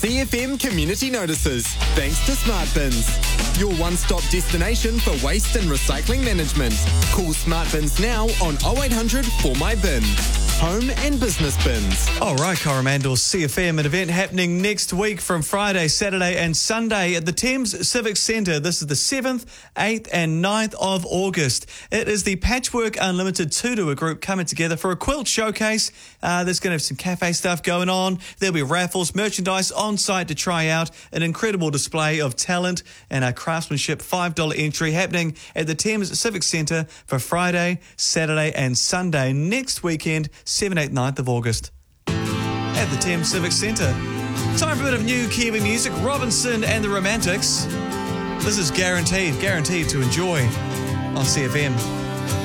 CFM Community Notices, thanks to Smart Bins. Your one-stop destination for waste and recycling management. Call Smart Bins now on 0800 For My Bin. Home and business bins. All right, Coromandel CFM, an event happening next week from Friday, Saturday and Sunday at the Thames Civic Centre. This is the 7th, 8th and 9th of August. It is the Patchwork Unlimited Tutua group coming together for a quilt showcase. There's going to have some cafe stuff going on. There'll be raffles, merchandise on site to try out, an incredible display of talent and craftsmanship, $5 entry happening at the Thames Civic Centre for Friday, Saturday and Sunday next weekend, 7th, 8th, 9th of August at the Thames Civic Centre. Time for a bit of new Kiwi music, Robinson and the Romantics. This is guaranteed to enjoy on CFM.